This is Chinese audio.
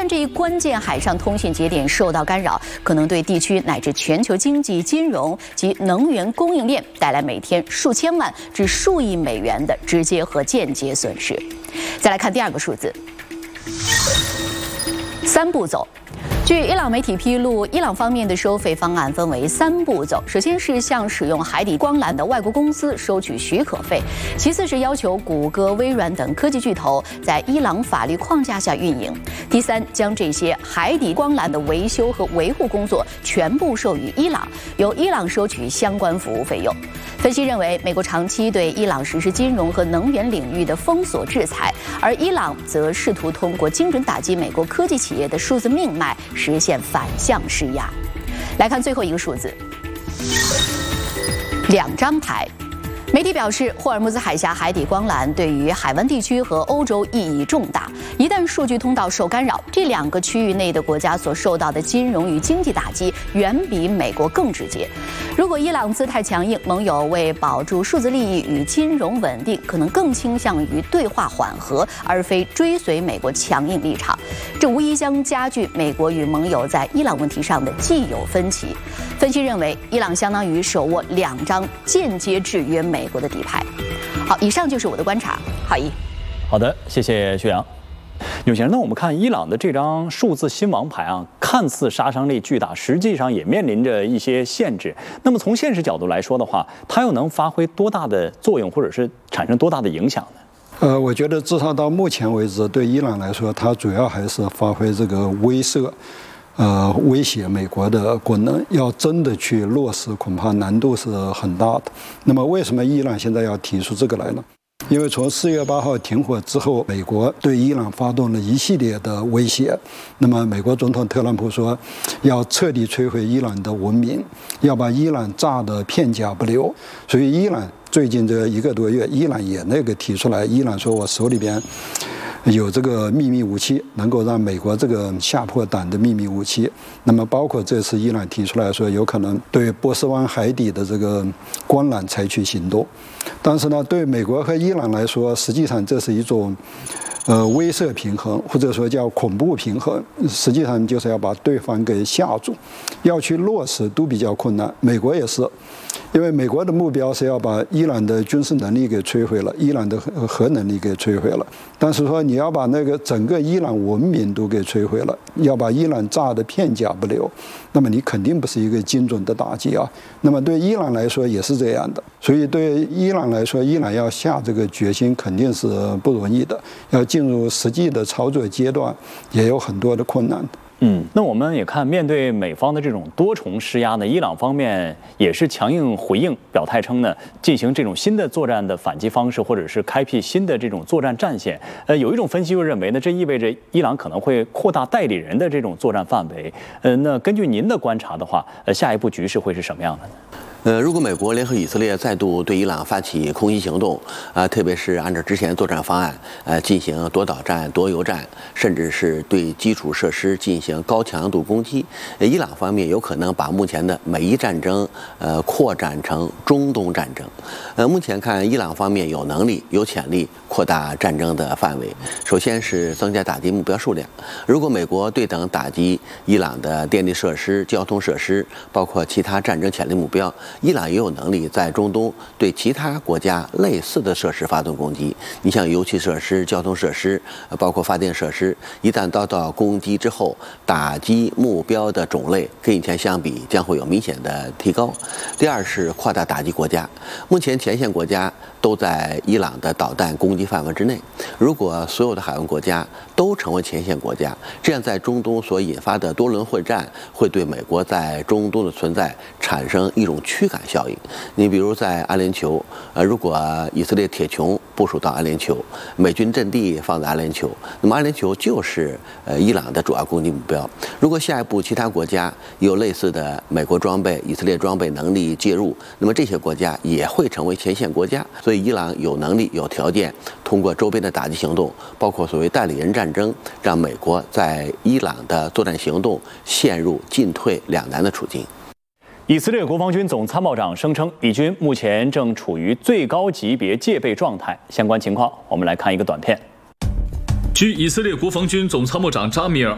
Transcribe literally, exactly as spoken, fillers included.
旦这一关键海上通讯节点受到干扰，可能对地区乃至全球经济、金融及能源供应链带来每天数千万至数亿美元的直接和间接损失。再来看第二个数字，三步走。据伊朗媒体披露，伊朗方面的收费方案分为三步走：首先是向使用海底光缆的外国公司收取许可费；其次是要求谷歌、微软等科技巨头在伊朗法律框架下运营；第三，将这些海底光缆的维修和维护工作全部授予伊朗，由伊朗收取相关服务费用。分析认为，美国长期对伊朗实施金融和能源领域的封锁制裁，而伊朗则试图通过精准打击美国科技企业的数字命脉，实现反向施压。来看最后一个数字，两张牌。媒体表示，霍尔木兹海峡海底光缆对于海湾地区和欧洲意义重大。一旦数据通道受干扰，这两个区域内的国家所受到的金融与经济打击远比美国更直接。如果伊朗姿态强硬，盟友为保住数字利益与金融稳定，可能更倾向于对话缓和，而非追随美国强硬立场。这无疑将加剧美国与盟友在伊朗问题上的既有分歧。分析认为，伊朗相当于手握两张间接制约美国的底牌。好，以上就是我的观察。郝毅， 好的，谢谢薛洋。有先生，那我们看伊朗的这张数字新王牌啊，看似杀伤力巨大，实际上也面临着一些限制。那么从现实角度来说的话，它又能发挥多大的作用，或者是产生多大的影响呢？ 呃，我觉得至少到目前为止，对伊朗来说，它主要还是发挥这个威慑。呃，威胁美国的功能，要真的去落实，恐怕难度是很大的。那么，为什么伊朗现在要提出这个来呢？因为从四月八号停火之后，美国对伊朗发动了一系列的威胁。那么，美国总统特朗普说，要彻底摧毁伊朗的文明，要把伊朗炸得片甲不留。所以，伊朗最近这一个多月，伊朗也那个提出来，伊朗说我手里边有这个秘密武器，能够让美国这个吓破胆的秘密武器。那么包括这次伊朗提出来说，有可能对波斯湾海底的这个光缆采取行动。但是呢，对美国和伊朗来说，实际上这是一种呃威慑平衡，或者说叫恐怖平衡。实际上就是要把对方给吓住，要去落实都比较困难。美国也是。因为美国的目标是要把伊朗的军事能力给摧毁了，伊朗的核能力给摧毁了。但是说你要把那个整个伊朗文明都给摧毁了，要把伊朗炸得片甲不留，那么你肯定不是一个精准的打击啊。那么对伊朗来说也是这样的，所以对伊朗来说，伊朗要下这个决心肯定是不容易的，要进入实际的操作阶段也有很多的困难。 嗯，那我们也看，面对美方的这种多重施压呢，伊朗方面也是强硬回应，表态称呢，进行这种新的作战的反击方式，或者是开辟新的这种作战战线。呃，有一种分析就认为呢，这意味着伊朗可能会扩大代理人的这种作战范围。呃，那根据您的观察的话，呃，下一步局势会是什么样的呢？ 呃，如果美国联合以色列再度对伊朗发起空袭行动，啊、呃，特别是按照之前作战方案，呃，进行夺岛战、夺油战，甚至是对基础设施进行高强度攻击，呃、伊朗方面有可能把目前的美伊战争，呃，扩展成中东战争。呃，目前看，伊朗方面有能力、有潜力扩大战争的范围。首先是增加打击目标数量。如果美国对等打击伊朗的电力设施、交通设施，包括其他战争潜力目标，伊朗也有能力在中东对其他国家类似的设施发动攻击。你像油气设施、交通设施，包括发电设施，一旦遭到攻击之后，打击目标的种类跟以前相比将会有明显的提高。第二是扩大打击国家，目前前线国家都在伊朗的导弹攻击范围之内。如果所有的海湾国家都成为前线国家，这样在中东所引发的多轮会战，会对美国在中东的存在产生一种驱赶效应。你比如在阿联酋，呃，如果以色列铁穹部署到阿联酋，美军阵地放在阿联酋，那么阿联酋就是呃伊朗的主要攻击目标。如果下一步其他国家有类似的美国装备、以色列装备能力介入，那么这些国家也会成为前线国家。所以伊朗有能力、有条件通过周边的打击行动，包括所谓代理人战争，让美国在伊朗的作战行动陷入进退两难的处境。 以色列国防军总参谋长声称，以军目前正处于最高级别戒备状态。相关情况，我们来看一个短片。 据以色列国防军总参谋长扎米尔